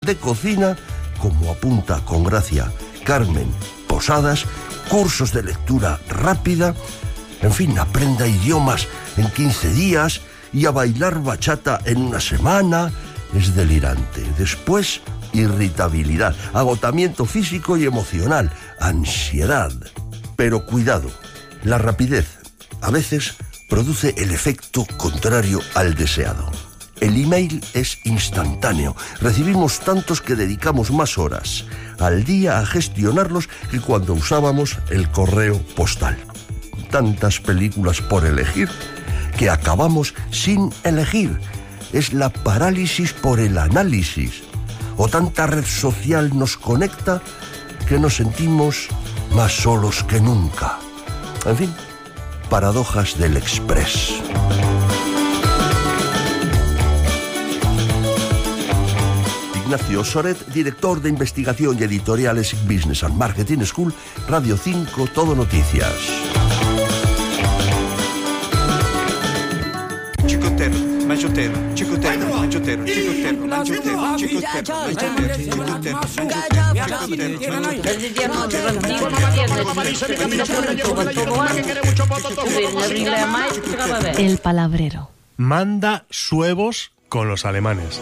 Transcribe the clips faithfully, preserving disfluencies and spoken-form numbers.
de cocina, como apunta con gracia Carmen Posadas, cursos de lectura rápida, en fin, aprenda idiomas en quince días y a bailar bachata en una semana. Es delirante. Después, irritabilidad, agotamiento físico y emocional, ansiedad. Pero cuidado, la rapidez a veces produce el efecto contrario al deseado. El email es instantáneo. Recibimos tantos que dedicamos más horas al día a gestionarlos que cuando usábamos el correo postal. Tantas películas por elegir que acabamos sin elegir. Es la parálisis por el análisis. O tanta red social nos conecta que nos sentimos más solos que nunca. En fin, paradojas del Express. Ignacio Soret, director de investigación y editoriales Business and Marketing School, Radio cinco, Todo Noticias. Chicotero, manchotero, chicotero, manchotero, chicotero, manchotero, chicotero, chicotero. El palabrero. Manda suevos con los alemanes.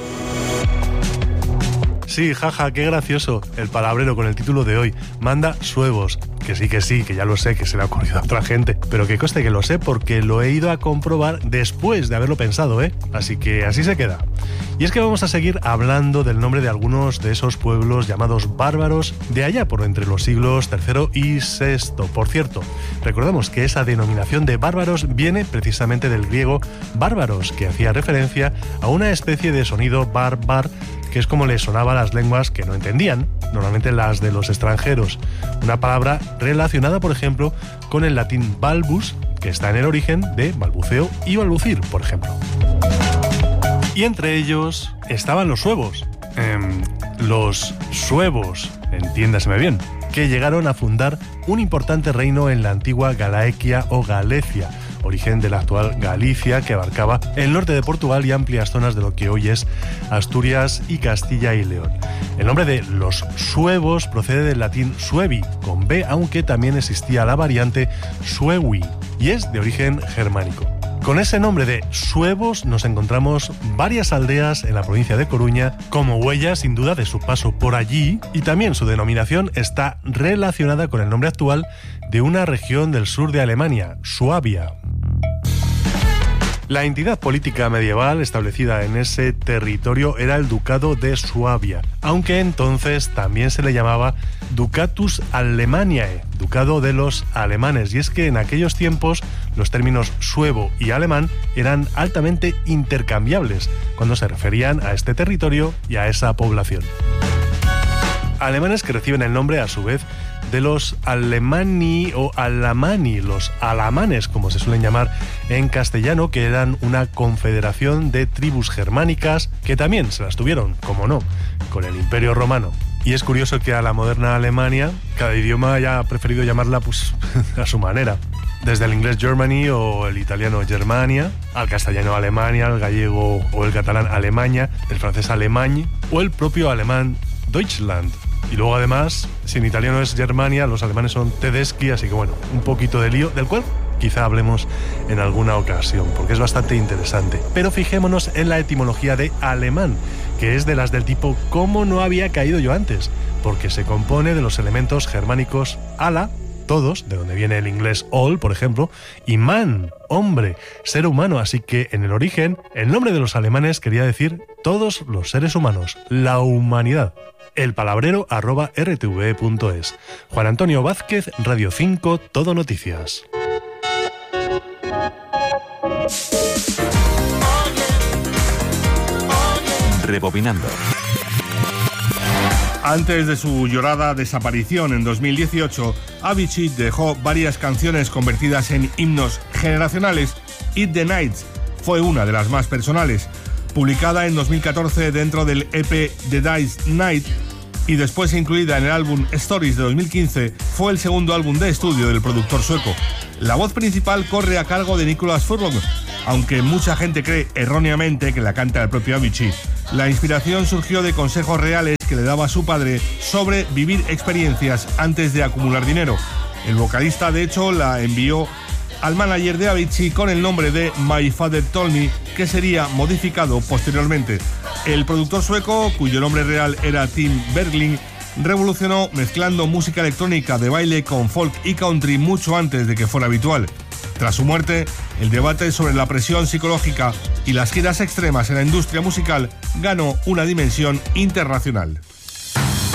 Sí, jaja, qué gracioso. El palabrero con el título de hoy. Manda suevos. Que sí, que sí, que ya lo sé, que se le ha ocurrido a otra gente. Pero que conste que lo sé porque lo he ido a comprobar después de haberlo pensado, ¿eh? Así que así se queda. Y es que vamos a seguir hablando del nombre de algunos de esos pueblos llamados bárbaros de allá por entre los siglos tercero y sexto. Por cierto, recordemos que esa denominación de bárbaros viene precisamente del griego bárbaros, que hacía referencia a una especie de sonido bar-bar, que es como le sonaba a las lenguas que no entendían, normalmente las de los extranjeros. Una palabra relacionada, por ejemplo, con el latín balbus, que está en el origen de balbuceo y balbucir, por ejemplo. Y entre ellos estaban los suevos. Eh, los suevos, entiéndaseme bien, que llegaron a fundar un importante reino en la antigua Galaequia o Galicia, origen de la actual Galicia, que abarcaba el norte de Portugal y amplias zonas de lo que hoy es Asturias y Castilla y León. El nombre de los suevos procede del latín suevi, con B, aunque también existía la variante suevi, y es de origen germánico. Con ese nombre de suevos nos encontramos varias aldeas en la provincia de Coruña, como huella sin duda de su paso por allí, y también su denominación está relacionada con el nombre actual de una región del sur de Alemania, Suabia. La entidad política medieval establecida en ese territorio era el Ducado de Suabia, aunque entonces también se le llamaba Ducatus Alemaniae, Ducado de los Alemanes, y es que en aquellos tiempos los términos suevo y alemán eran altamente intercambiables cuando se referían a este territorio y a esa población. Alemanes que reciben el nombre a su vez de los alemani o alamani, los alamanes como se suelen llamar en castellano, que eran una confederación de tribus germánicas que también se las tuvieron, como no, con el Imperio Romano. Y es curioso que a la moderna Alemania cada idioma haya preferido llamarla pues a su manera. Desde el inglés Germany o el italiano Germania, al castellano Alemania, al gallego o el catalán Alemania, el francés Allemagne o el propio alemán Deutschland. Y luego además, si en italiano es Germania, los alemanes son Tedeschi, así que bueno, un poquito de lío, del cual quizá hablemos en alguna ocasión, porque es bastante interesante. Pero fijémonos en la etimología de alemán, que es de las del tipo ¿cómo no había caído yo antes? Porque se compone de los elementos germánicos ala, todos, de donde viene el inglés all, por ejemplo, y man, hombre, ser humano, así que en el origen, el nombre de los alemanes quería decir todos los seres humanos, la humanidad. El palabrero arroba r t v punto es. Juan Antonio Vázquez, Radio cinco, Todo Noticias. Rebobinando. Antes de su llorada desaparición en dos mil dieciocho, Avicii dejó varias canciones convertidas en himnos generacionales. Eat the Night fue una de las más personales, publicada en dos mil catorce dentro del E P The Dice Night y después incluida en el álbum Stories de dos mil quince, fue el segundo álbum de estudio del productor sueco. La voz principal corre a cargo de Nicholas Furlong, aunque mucha gente cree erróneamente que la canta el propio Avicii. La inspiración surgió de consejos reales que le daba su padre sobre vivir experiencias antes de acumular dinero. El vocalista, de hecho, la envió al manager de Avicii con el nombre de My Father Told Me, que sería modificado posteriormente. El productor sueco, cuyo nombre real era Tim Bergling, revolucionó mezclando música electrónica de baile con folk y country mucho antes de que fuera habitual. Tras su muerte, el debate sobre la presión psicológica y las giras extremas en la industria musical ganó una dimensión internacional.